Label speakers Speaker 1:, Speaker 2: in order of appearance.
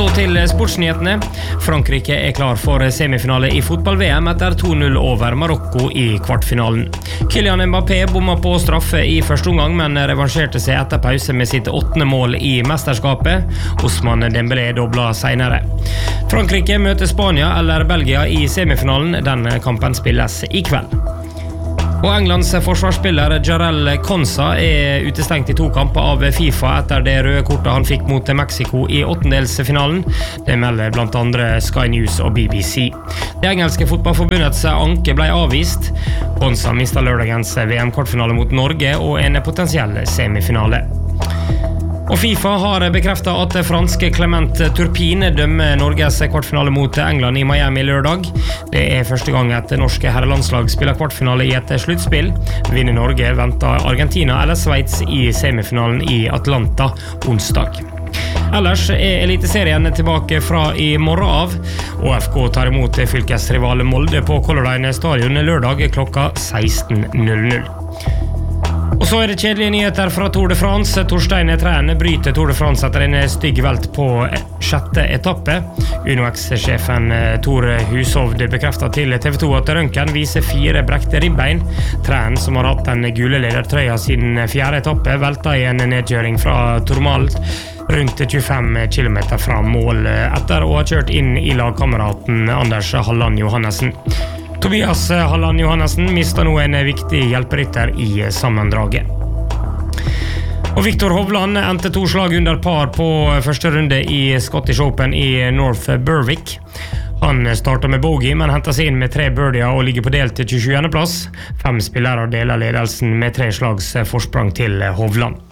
Speaker 1: Så til sportsnyhetene. Frankrike klar for semifinale I fotball-VM etter 2-0 over Marokko I kvartfinalen. Kylian Mbappé bomma på straffe I første omgang, men revansjerte seg etter pause med sitt 8. mål I mesterskapet. Ousmane Dembélé dobla senere. Frankrike møter Spania eller Belgia I semifinalen. Den kampen spilles I kveld. Og Englands forsvarsspiller Jarell Konsa utestengt I 2 kamper av FIFA etter det røde kortet han fikk mot Mexico I åttendelsfinalen. Det melder blant andre Sky News og BBC. Det engelske fotballforbundets anke ble avvist. Konsa mistet lørdagens VM-kvartfinale mot Norge og en potensiell semifinale. Og FIFA har bekreftet at franske Clement Turpin dømmer Norges kvartfinale mot England I Miami lørdag. Det første gang et norske herrelandslag spiller kvartfinale I et sluttspill. Vinner Norge venter Argentina eller Schweiz I semifinalen I Atlanta onsdag. Ellers eliteserien tilbake fra I morgen av. ÅFK tar imot fylkesrivale Molde på Color Line stadion lørdag klokka 16:00. Og så det kjedelige nyheter fra Tour de France. Torstein Træn bryter Tour de France etter en stygg velt på 6. etappe. UNOX-sjefen Tor Hushovd bekreftet til TV 2 at røntgen viser 4 brekte ribbein. Træn, som har hatt den gule ledertrøya siden 4. etappe, velta I en nedkjøring fra Tourmalet rundt 25 kilometer fra mål etter å ha kjørt inn I lagkameraten Anders Halland Johannessen. Tobias Halland Johannessen mistet nå en viktig hjelperytter I sammendraget. Og Victor Hovland endte 2 slag under par på første runde I Scottish Open I North Berwick. Han startet med bogey, men hentet seg inn med 3 birdier og ligger på delt 27. plass. 5 spillere deler ledelsen med 3 slags forsprang til Hovland.